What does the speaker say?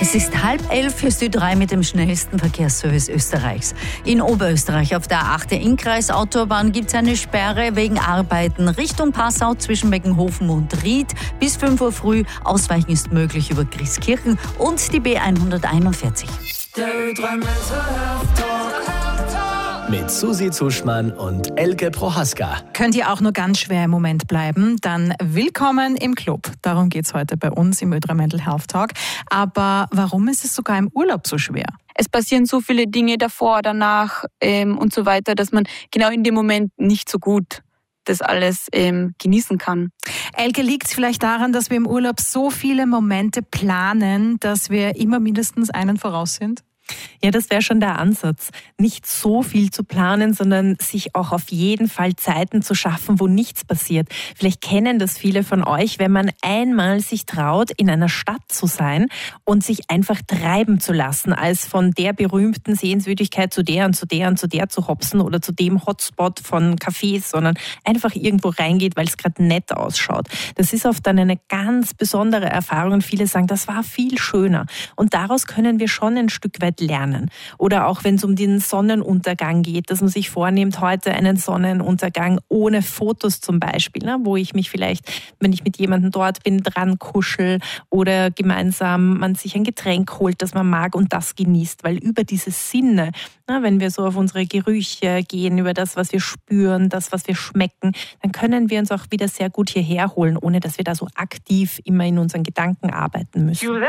Es ist 10:30, hier ist Ö3 mit dem schnellsten Verkehrsservice Österreichs. In Oberösterreich auf der 8. Innkreisautobahn gibt es eine Sperre wegen Arbeiten Richtung Passau zwischen Beckenhofen und Ried. Bis 5 Uhr früh. Ausweichen ist möglich über Christkirchen und die B141. Der Ö3 mit Susi Zuschmann und Elke Prohaska. Könnt ihr auch nur ganz schwer im Moment bleiben, dann willkommen im Club. Darum geht's heute bei uns im Ö3 Mental Health Talk. Aber warum ist es sogar im Urlaub so schwer? Es passieren so viele Dinge davor, danach und so weiter, dass man genau in dem Moment nicht so gut das alles genießen kann. Elke, liegt es vielleicht daran, dass wir im Urlaub so viele Momente planen, dass wir immer mindestens einen voraus sind? Ja, das wäre schon der Ansatz. Nicht so viel zu planen, sondern sich auch auf jeden Fall Zeiten zu schaffen, wo nichts passiert. Vielleicht kennen das viele von euch, wenn man einmal sich traut, in einer Stadt zu sein und sich einfach treiben zu lassen, als von der berühmten Sehenswürdigkeit zu der und zu der und zu der zu hopsen oder zu dem Hotspot von Cafés, sondern einfach irgendwo reingeht, weil es gerade nett ausschaut. Das ist oft dann eine ganz besondere Erfahrung und viele sagen, das war viel schöner. Und daraus können wir schon ein Stück weit lernen. Oder auch wenn es um den Sonnenuntergang geht, dass man sich vornimmt, heute einen Sonnenuntergang ohne Fotos zum Beispiel, ne, wo ich mich vielleicht, wenn ich mit jemandem dort bin, dran kuschel oder gemeinsam man sich ein Getränk holt, das man mag und das genießt, weil über diese Sinne, ne, wenn wir so auf unsere Gerüche gehen, über das, was wir spüren, das, was wir schmecken, dann können wir uns auch wieder sehr gut hierher holen, ohne dass wir da so aktiv immer in unseren Gedanken arbeiten müssen.